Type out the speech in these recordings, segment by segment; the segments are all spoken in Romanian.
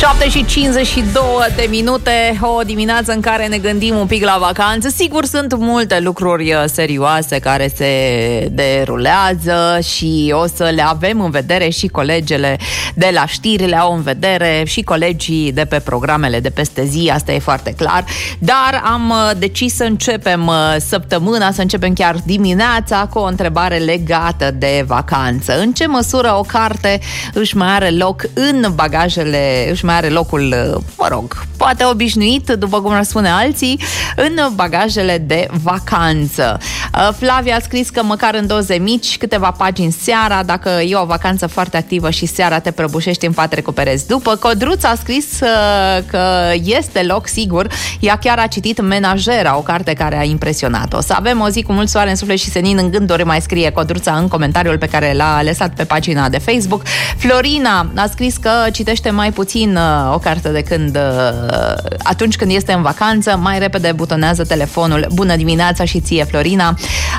7:52 o dimineață în care ne gândim un pic la vacanță. Sigur, sunt multe lucruri serioase care se derulează și o să le avem în vedere și colegele de la știri le au în vedere și colegii de pe programele de peste zi, asta e foarte clar. Dar am decis să începem săptămâna, să începem chiar dimineața cu o întrebare legată de vacanță. În ce măsură o carte își mai are loc în bagajele, își mai are locul, mă rog, poate obișnuit, după cum ar spune alții, în bagajele de vacanță. Flavia a scris că măcar în doze mici, câteva pagini seara, dacă e o vacanță foarte activă și seara te prăbușești în pat, recuperezi după. Codruța a scris că este loc, sigur, ea chiar a citit Menajera, o carte care a impresionat-o. Să avem o zi cu mult soare în suflet și senin în gânduri, mai scrie Codruța în comentariul pe care l-a lăsat pe pagina de Facebook. Florina a scris că citește mai puțin o carte de când atunci când este în vacanță, mai repede butonează telefonul. Bună dimineața și ție, Florina.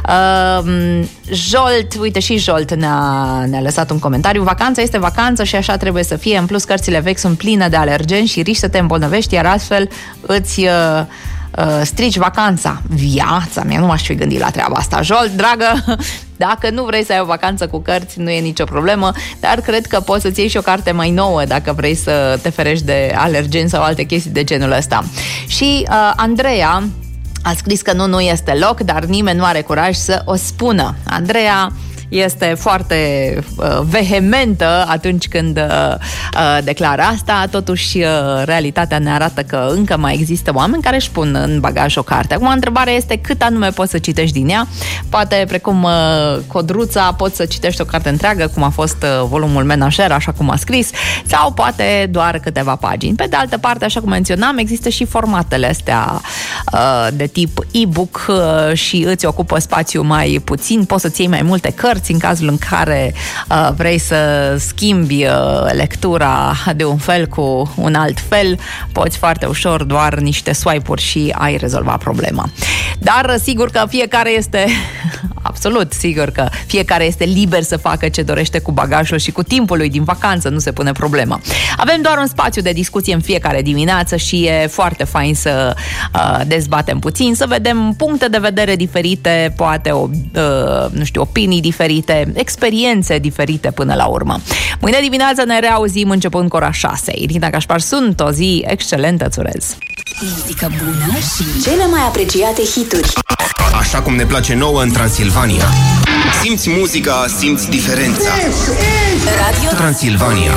Jolt, uite, și Jolt ne-a lăsat un comentariu. Vacanța este vacanță și așa trebuie să fie. În plus, cărțile vechi sunt pline de alergeni și riști să te îmbolnăvești, iar astfel îți strici vacanța. Viața mea, nu m-aș fi gândit la treaba asta. Jolt, dragă, dacă nu vrei să ai o vacanță cu cărți, nu e nicio problemă, dar cred că poți să-ți iei și o carte mai nouă dacă vrei să te ferești de alergeni sau alte chestii de genul ăsta. Și Andreea a scris că nu este loc, dar nimeni nu are curaj să o spună. Andreea este foarte vehementă atunci când declară asta, totuși realitatea ne arată că încă mai există oameni care își pun în bagaj o carte. Acum, întrebarea este cât anume poți să citești din ea. Poate, precum Codruța, poți să citești o carte întreagă, cum a fost volumul Menajer, așa cum a scris, sau poate doar câteva pagini. Pe de altă parte, așa cum menționam, există și formatele astea de tip e-book și îți ocupă spațiu mai puțin, poți să-ți iei mai multe cărți în cazul în care vrei să schimbi lectura de un fel cu un alt fel, poți foarte ușor, doar niște swipe-uri și ai rezolvat problema. Dar sigur că fiecare este absolut sigur că fiecare este liber să facă ce dorește cu bagajul și cu timpul lui din vacanță, nu se pune problema. Avem doar un spațiu de discuție în fiecare dimineață și e foarte fain să dezbatem puțin, să vedem puncte de vedere diferite, poate nu știu, opinii diferite, experiențe diferite până la urmă. Mâine dimineață ne reauzim începând cu ora 6. Irina Cașpar sunt, o zi excelentă, îți urez. Muzică bună și cele mai apreciate hituri. Așa cum ne place nouă în Transilvania. Simți muzica, simți diferența. Radio Transilvania.